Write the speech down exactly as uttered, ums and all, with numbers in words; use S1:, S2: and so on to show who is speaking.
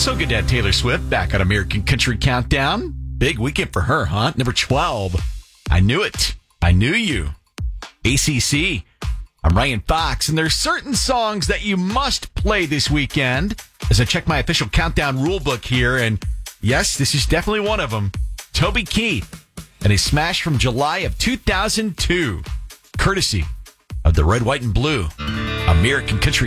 S1: So good to have Taylor Swift back on American Country Countdown. Big weekend for her, huh? Number twelve. I knew it. I knew you. A C C. I'm Ryan Fox, and there's certain songs that you must play this weekend. As I check my official countdown rulebook here, and yes, this is definitely one of them. Toby Keith and a smash from July of two thousand two, courtesy of the Red, White, and Blue American Country